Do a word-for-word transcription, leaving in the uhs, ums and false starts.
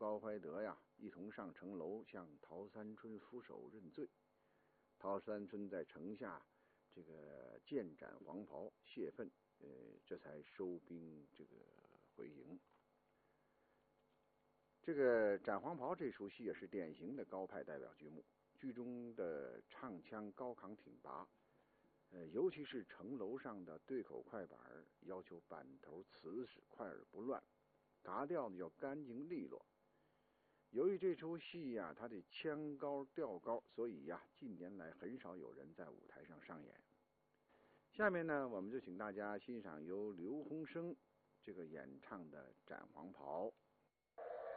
高怀德呀一同上城楼向陶三春俯首认罪。陶三春在城下这个剑斩黄袍泄愤，呃，这才收兵这个回营。这个斩黄袍这出戏也是典型的高派代表剧目，剧中的唱腔高亢挺拔，呃，尤其是城楼上的对口快板，要求板头瓷实快而不乱，嘎调呢要干净利落。由于这出戏呀、啊，它的腔高调高，所以呀、啊，近年来很少有人在舞台上上演。下面呢，我们就请大家欣赏由刘鸿声这个演唱的《斩黄袍》。